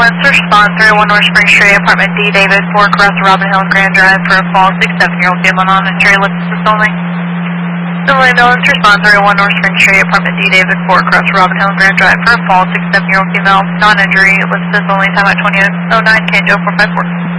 ambulance, respond 301 North Spring Street, apartment D, David, 4 across Robin Hill and Grand Drive for a fall 6-7-year-old female non-injury, ellipsis only. Similarly, ambulance, respond 301 North Spring Street, apartment D, David, 4 across Robin Hill and Grand Drive for a fall 6-7-year-old female non-injury, ellipsis only, time at 20:09, Canjo 454.